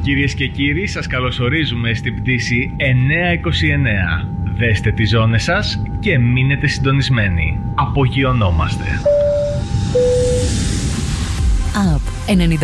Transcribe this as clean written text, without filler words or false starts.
Κυρίες και κύριοι, σας καλωσορίζουμε στην πτήση 929. Δέστε τις ζώνες σας και μείνετε συντονισμένοι. Απογειωνόμαστε. Up 90.